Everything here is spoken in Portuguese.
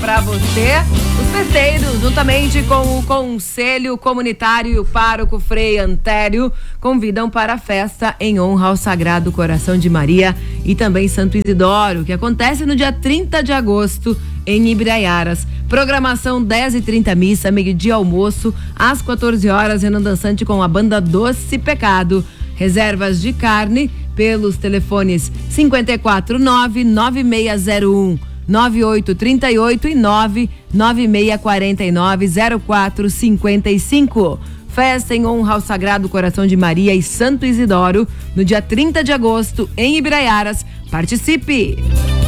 para você. Os festeiros, juntamente com o Conselho Comunitário e o pároco Frei Antério, convidam para a festa em honra ao Sagrado Coração de Maria e também Santo Isidoro, que acontece no dia 30 de agosto em Ibraiaras. Programação 10h30 missa, meio-dia almoço, às 14 horas, Renan Dançante com a banda Doce Pecado. Reservas de carne pelos telefones 549-9601-9838 e 99649-0455. Festa em honra ao Sagrado Coração de Maria e Santo Isidoro, no dia 30 de agosto, em Ibraiaras. Participe!